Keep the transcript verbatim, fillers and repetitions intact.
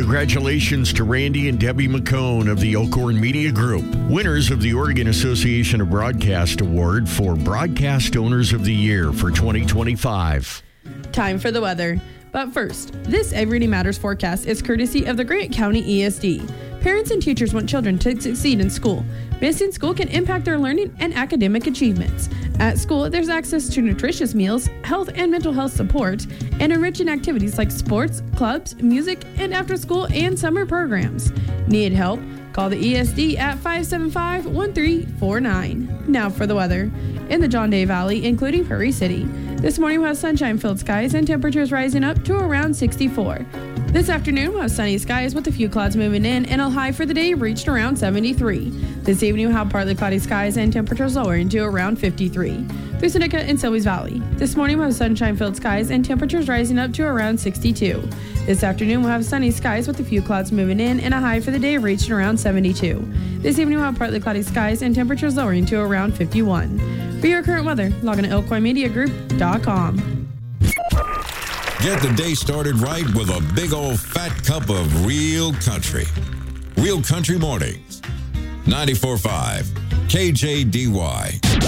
Congratulations to Randy and Debbie McCone of the Elkhorn Media Group, winners of the Oregon Association of Broadcast Award for Broadcast Owners of the Year for twenty twenty-five. Time for the weather. But first, this Everyday Matters forecast is courtesy of the Grant County E S D. Parents and teachers want children to succeed in school. Missing school can impact their learning and academic achievements. At school, there's access to nutritious meals, health and mental health support, and enriching activities like sports, clubs, music, and after-school and summer programs. Need help? Call the E S D at five seven five, one three four nine. Now for the weather. In the John Day Valley, including Prairie City, this morning we'll have sunshine-filled skies and temperatures rising up to around sixty-four. This afternoon, we'll have sunny skies with a few clouds moving in, and a high for the day reached around seventy-three. This evening, we'll have partly cloudy skies and temperatures lowering to around fifty-three. Through Seneca and Silvies Valley. This morning, we'll have sunshine-filled skies and temperatures rising up to around sixty-two. This afternoon, we'll have sunny skies with a few clouds moving in, and a high for the day reaching around seventy-two. This evening, we'll have partly cloudy skies and temperatures lowering to around fifty-one. For your current weather, log on to elkhorn media group dot com. Get the day started right with a big old fat cup of real country. Real Country Mornings. ninety-four point five K J D Y.